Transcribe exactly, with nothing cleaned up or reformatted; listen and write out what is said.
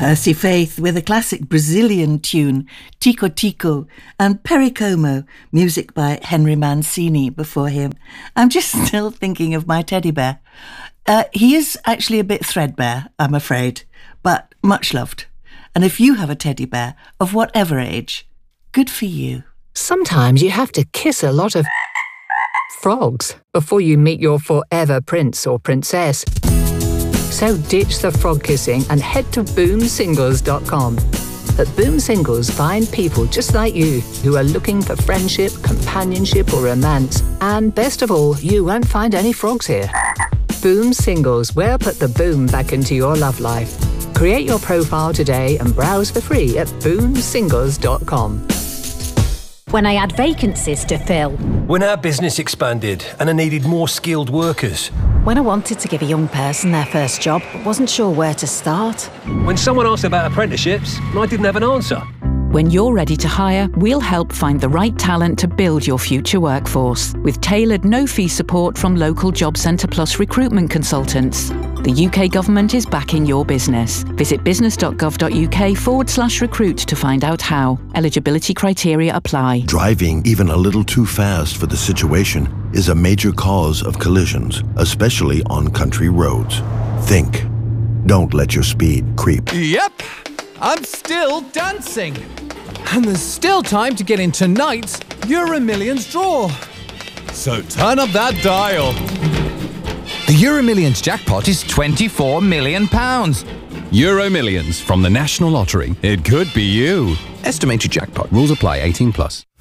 Percy Faith with a classic Brazilian tune, Tico Tico, and Pericomo, music by Henry Mancini before him. I'm just still thinking of my teddy bear. Uh, he is actually a bit threadbare, I'm afraid, but much loved. And if you have a teddy bear of whatever age, good for you. Sometimes you have to kiss a lot of frogs before you meet your forever prince or princess. So ditch the frog kissing and head to boom singles dot com. At Boom Singles, find people just like you who are looking for friendship, companionship or romance. And best of all, you won't find any frogs here. Boom Singles, where put the boom back into your love life. Create your profile today and browse for free at boom singles dot com. When I had vacancies to fill. When our business expanded and I needed more skilled workers. When I wanted to give a young person their first job, but wasn't sure where to start. When someone asked about apprenticeships and I didn't have an answer. When you're ready to hire, we'll help find the right talent to build your future workforce with tailored no-fee support from local Job Centre Plus recruitment consultants. The U K government is backing your business. Visit business.gov.uk forward slash recruit to find out how. Eligibility criteria apply. Driving even a little too fast for the situation is a major cause of collisions, especially on country roads. Think. Don't let your speed creep. Yep, I'm still dancing. And there's still time to get in tonight's Euro Millions draw. So turn up that dial. The Euro Millions jackpot is twenty-four million pounds. Euro Millions from the National Lottery. It could be you. Estimated jackpot. Rules apply. eighteen plus.